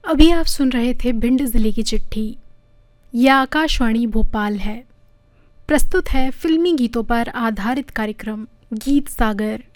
अभी आप सुन रहे थे भिंड ज़िले की चिट्ठी। यह आकाशवाणी भोपाल है। प्रस्तुत है फिल्मी गीतों पर आधारित कार्यक्रम गीत सागर।